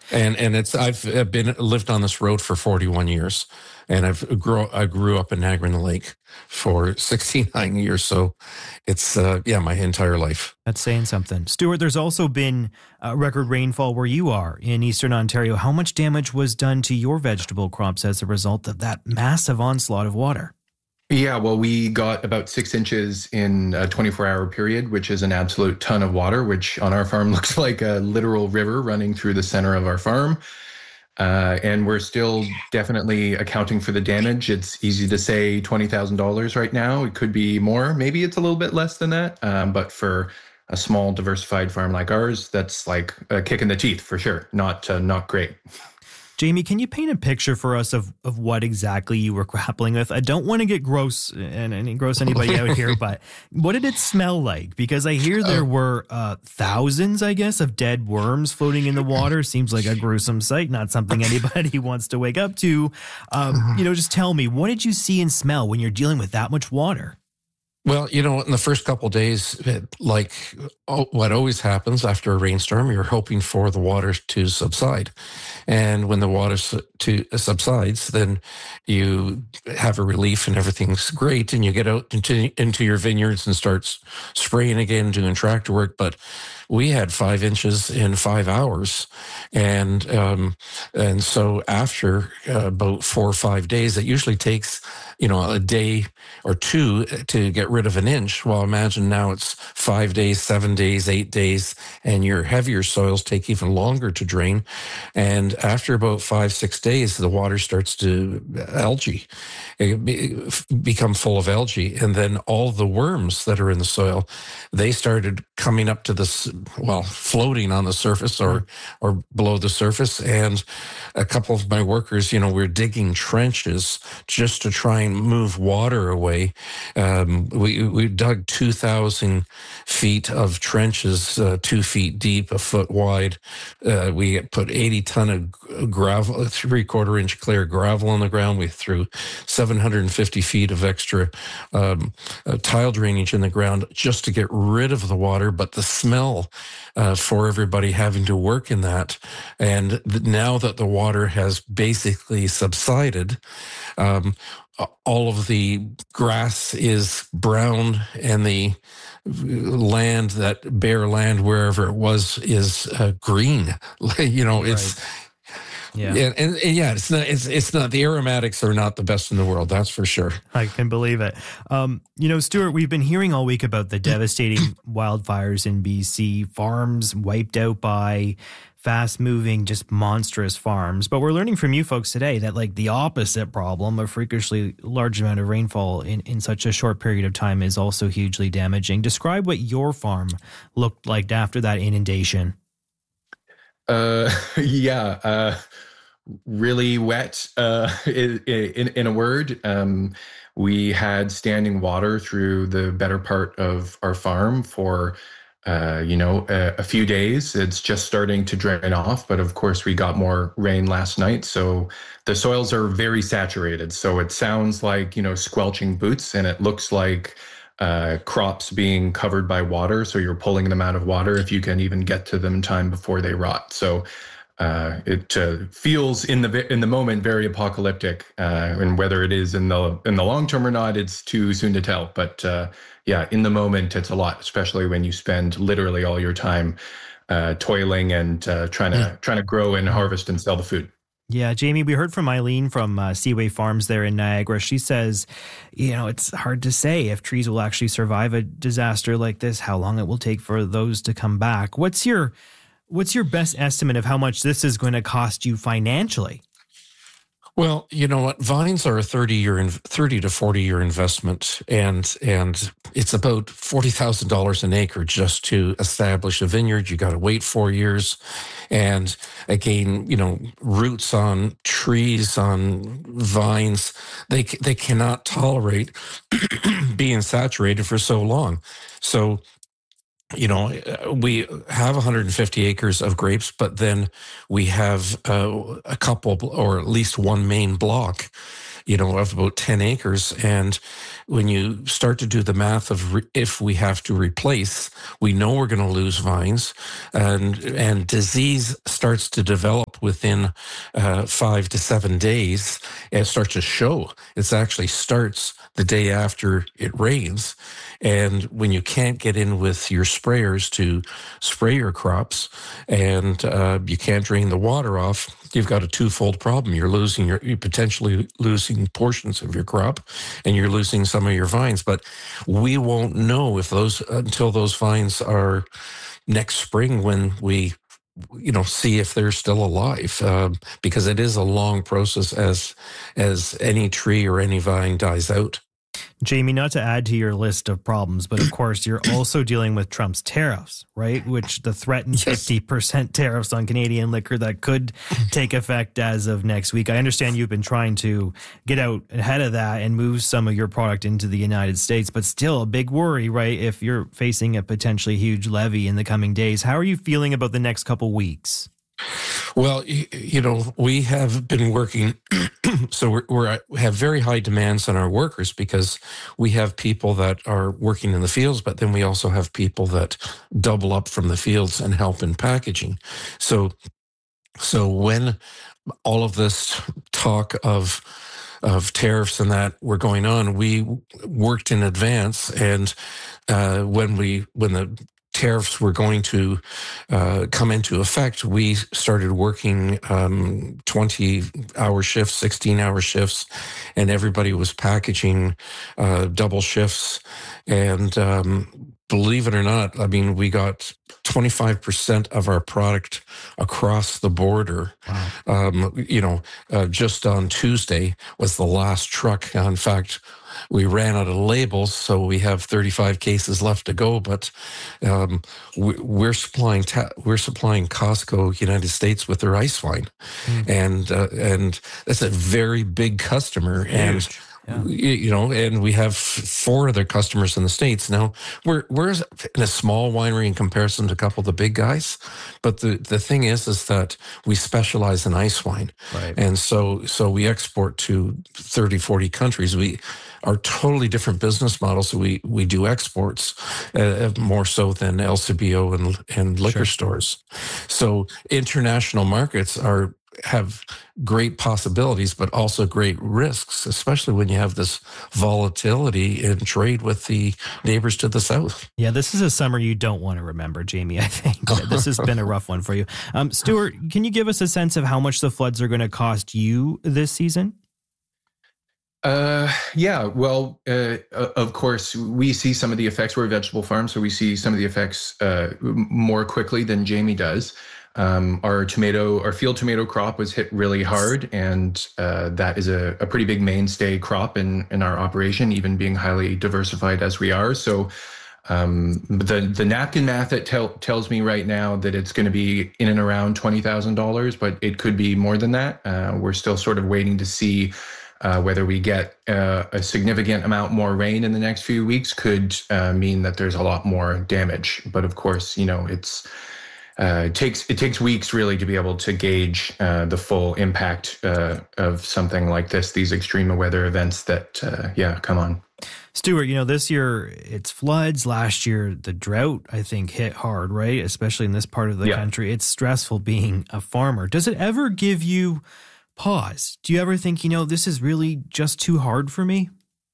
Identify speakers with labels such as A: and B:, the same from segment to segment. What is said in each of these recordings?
A: And I've been lived on this road for 41 years, and I grew up in Niagara-on-the-Lake for 69 years. So it's my entire life.
B: That's saying something. Stuart, there's also been record rainfall where you are in Eastern Ontario. How much damage was done to your vegetable crops as a result of that massive onslaught of water?
C: Yeah, well, we got about 6 inches in a 24-hour period, which is an absolute ton of water, which on our farm looks like a literal river running through the center of our farm. And we're still definitely accounting for the damage. It's easy to say $20,000 right now. It could be more. Maybe it's a little bit less than that. But for a small diversified farm like ours, that's like a kick in the teeth for sure. Not great.
B: Jamie, can you paint a picture for us of what exactly you were grappling with? I don't want to get gross and gross anybody out here, but what did it smell like? Because I hear there were thousands, I guess, of dead worms floating in the water. Seems like a gruesome sight, not something anybody wants to wake up to. Just tell me, what did you see and smell when you're dealing with that much water?
A: Well, in the first couple of days, what always happens after a rainstorm, you're hoping for the water to subside. And when the water subsides, then you have a relief and everything's great. And you get out into your vineyards and start spraying again, doing tractor work. But we had 5 inches in 5 hours. And so after about 4 or 5 days, it usually takes, a day or two to get rid of an inch. Well, imagine now it's 5 days, 7 days, 8 days, and your heavier soils take even longer to drain. And after about 5, 6 days, the water starts to become full of algae. And then all the worms that are in the soil, they started coming up to this, floating on the surface or below the surface. And a couple of my workers, we're digging trenches just to try and move water away. We dug 2,000 feet of trenches, 2 feet deep, a foot wide. We put 80 ton of gravel, 3/4 inch clear gravel on the ground. We threw 750 feet of extra tile drainage in the ground just to get rid of the water. But the smell for everybody having to work in that, and now that the water has basically subsided, all of the grass is brown and the land, that bare land, wherever it was, is green. It's...
B: Yeah.
A: And it's not, the aromatics are not the best in the world. That's for sure.
B: I can believe it. Stuart, we've been hearing all week about the devastating wildfires in BC, farms wiped out by fast moving, just monstrous farms. But we're learning from you folks today that the opposite problem, a freakishly large amount of rainfall in such a short period of time, is also hugely damaging. Describe what your farm looked like after that inundation.
C: Really wet, in a word. We had standing water through the better part of our farm for, a few days. It's just starting to drain off, but of course we got more rain last night. So the soils are very saturated. So it sounds like, squelching boots, and it looks like crops being covered by water. So you're pulling them out of water if you can even get to them in time before they rot. So it feels in the moment very apocalyptic, and whether it is in the long term or not, it's too soon to tell. But in the moment, it's a lot, especially when you spend literally all your time toiling and trying to grow and harvest and sell the food.
B: Yeah, Jamie, we heard from Eileen from Seaway Farms there in Niagara. She says, it's hard to say if trees will actually survive a disaster like this, how long it will take for those to come back. What's your best estimate of how much this is going to cost you financially?
A: Well, you know what? Vines are a 30 to 40-year investment, and it's about $40,000 an acre just to establish a vineyard. You got to wait 4 years, and again, roots on trees, on vines, they cannot tolerate being saturated for so long. So, we have 150 acres of grapes, but then we have a couple, or at least one main block. of about 10 acres. And when you start to do the math of if we have to replace, we know we're going to lose vines, and disease starts to develop within 5 to 7 days. It starts to show. It actually starts the day after it rains. And when you can't get in with your sprayers to spray your crops, and you can't drain the water off, you've got a twofold problem. You're potentially losing portions of your crop, and you're losing some of your vines. But we won't know until those vines are next spring, when we see if they're still alive, because it is a long process as any tree or any vine dies out.
B: Jamie, not to add to your list of problems, but of course, you're also dealing with Trump's tariffs, right? Which the threatened 50% tariffs on Canadian liquor that could take effect as of next week. I understand you've been trying to get out ahead of that and move some of your product into the United States, but still a big worry, right? If you're facing a potentially huge levy in the coming days, how are you feeling about the next couple weeks?
A: Well, we have been working, so we have very high demands on our workers, because we have people that are working in the fields, but then we also have people that double up from the fields and help in packaging. So when all of this talk of tariffs and that were going on, we worked in advance, and when the tariffs were going to come into effect, we started working 20-hour shifts, 16-hour shifts, and everybody was packaging double shifts. And believe it or not, we got 25% of our product across the border. Wow. Just on Tuesday was the last truck. In fact, we ran out of labels, so we have 35 cases left to go. But we're supplying Costco, United States, with their ice wine, and that's a very big customer.
B: Huge.
A: And we have 4 other customers in the States. Now, we're in a small winery in comparison to a couple of the big guys, but the thing is that we specialize in ice wine.
B: Right.
A: And so we export to 30, 40 countries. We are totally different business models. So we do exports more so than LCBO and liquor stores. So international markets have great possibilities, but also great risks, especially when you have this volatility in trade with the neighbors to the south.
B: Yeah, this is a summer you don't want to remember, Jamie, I think. This has been a rough one for you. Stuart, can you give us a sense of how much the floods are going to cost you this season?
C: Well, of course, we see some of the effects. We're a vegetable farm, so we see some of the effects more quickly than Jamie does. Our field tomato crop was hit really hard, and that is a pretty big mainstay crop in our operation, even being highly diversified as we are. So the napkin math tells me right now that it's going to be in and around $20,000, but it could be more than that. We're still sort of waiting to see whether we get a significant amount more rain in the next few weeks could mean that there's a lot more damage. But of course, it takes weeks really to be able to gauge the full impact of something like this, these extreme weather events that, come on.
B: Stuart, this year it's floods. Last year, the drought, I think, hit hard, right? Especially in this part of the country. It's stressful being a farmer. Does it ever give you pause? Do you ever think, this is really just too hard for me?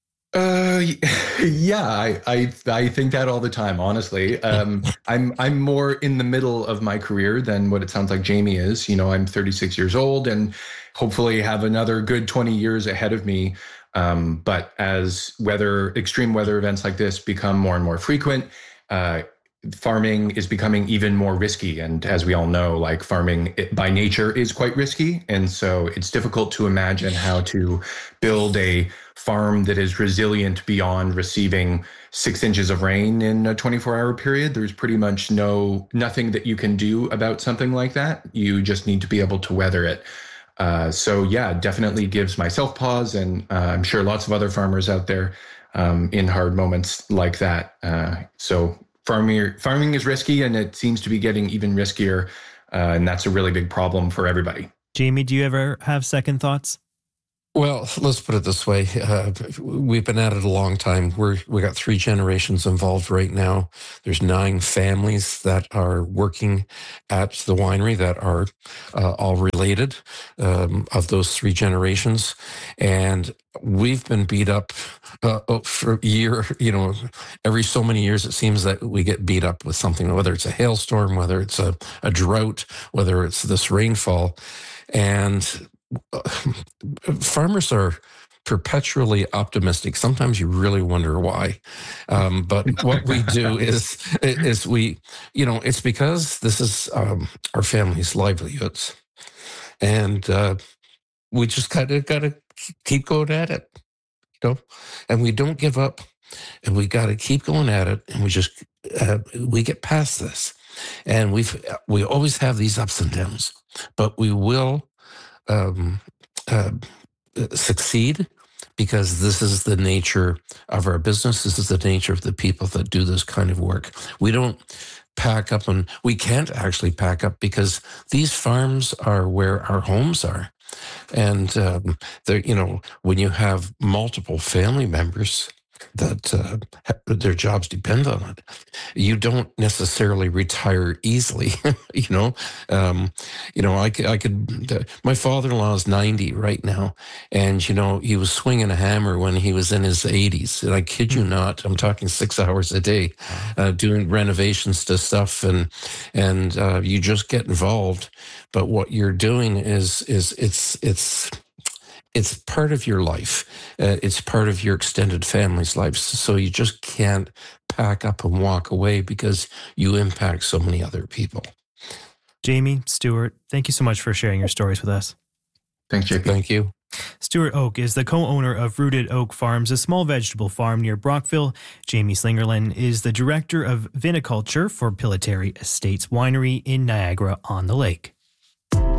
C: Yeah, I think that all the time, honestly. I'm more in the middle of my career than what it sounds like Jamie is. I'm 36 years old and hopefully have another good 20 years ahead of me. But as extreme weather events like this become more and more frequent, farming is becoming even more risky. And as we all know, farming by nature is quite risky. And so it's difficult to imagine how to build a farm that is resilient beyond receiving 6 inches of rain in a 24-hour period. There's pretty much nothing that you can do about something like that. You just need to be able to weather it. So definitely gives myself pause. And I'm sure lots of other farmers out there in hard moments like that. So farming is risky, and it seems to be getting even riskier. And that's a really big problem for everybody.
B: Jamie, do you ever have second thoughts?
A: Well, let's put it this way. We've been at it a long time. We got 3 generations involved right now. There's 9 families that are working at the winery that are all related, of those 3 generations. And we've been beat up for a year, every so many years, it seems that we get beat up with something, whether it's a hailstorm, whether it's a drought, whether it's this rainfall. And farmers are perpetually optimistic. Sometimes you really wonder why. But what we do is we, it's because this is our family's livelihoods. And we just kind of got to keep going at it, and we don't give up, and we got to keep going at it. And we get past this, and we always have these ups and downs, but we will succeed, because this is the nature of our business. This is the nature of the people that do this kind of work. We don't pack up, and we can't actually pack up, because these farms are where our homes are. And when you have multiple family members that their jobs depend on it, you don't necessarily retire easily. I could. My father-in-law is 90 right now, and he was swinging a hammer when he was in his 80s. And I kid you not, I'm talking 6 hours a day, doing renovations to stuff, and you just get involved. But what you're doing is it's part of your life. It's part of your extended family's life. So you just can't pack up and walk away, because you impact so many other people.
B: Jamie, Stuart, thank you so much for sharing your stories with us.
C: Thanks, JP.
A: Thank you.
B: Stuart Oak is the co-owner of Rooted Oak Farms, a small vegetable farm near Brockville. Jamie Slingerland is the director of viniculture for Pillitteri Estates Winery in Niagara-on-the-Lake.